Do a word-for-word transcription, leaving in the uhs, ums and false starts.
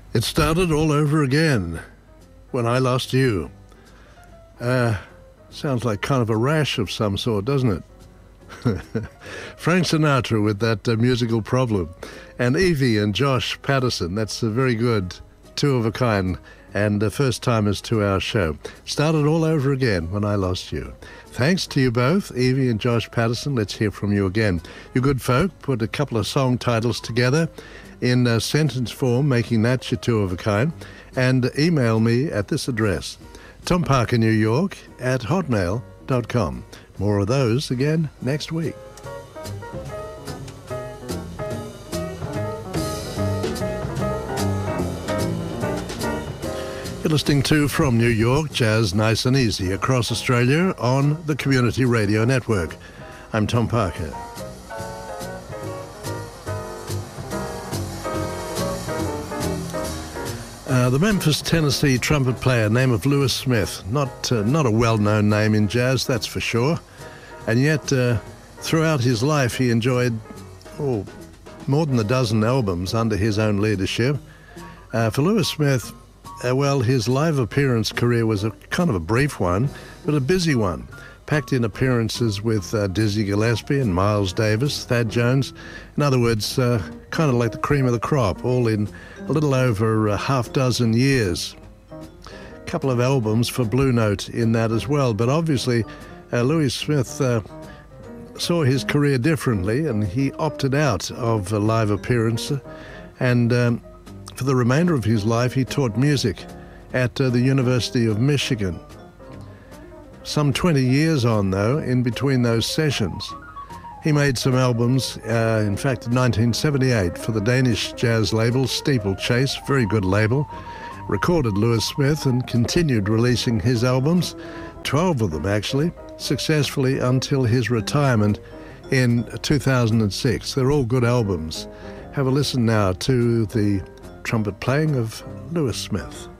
It started all over again when I lost you. Uh, sounds like kind of a rash of some sort, doesn't it? Frank Sinatra with that uh, musical problem. And Evie and Josh Patterson, that's a very good two of a kind and uh, first timers to our show. Started all over again when I lost you. Thanks to you both, Evie and Josh Patterson. Let's hear from you again. You good folk put a couple of song titles together in uh, sentence form, making that your two of a kind, and email me at this address, Tom Parker, New York, at hotmail dot com. More of those again next week. You're listening to From New York, Jazz Nice and Easy across Australia on the Community Radio Network. I'm Tom Parker. Uh, the Memphis, Tennessee trumpet player, name of Lewis Smith, not uh, not a well-known name in jazz, that's for sure. And yet, uh, throughout his life, he enjoyed oh, more than a dozen albums under his own leadership. Uh, for Lewis Smith, uh, well, his live appearance career was a kind of a brief one, but a busy one. Packed in appearances with uh, Dizzy Gillespie and Miles Davis, Thad Jones. In other words, uh, kind of like the cream of the crop, all in a little over a half dozen years. A couple of albums for Blue Note in that as well, but obviously uh, Louis Smith uh, saw his career differently and he opted out of a live appearance, and um, for the remainder of his life he taught music at uh, the University of Michigan. Some twenty years on, though, in between those sessions, he made some albums, uh, in fact, in nineteen seventy-eight for the Danish jazz label Steeplechase, very good label, recorded Lewis Smith and continued releasing his albums, twelve of them actually, successfully until his retirement in two thousand six. They're all good albums. Have a listen now to the trumpet playing of Lewis Smith.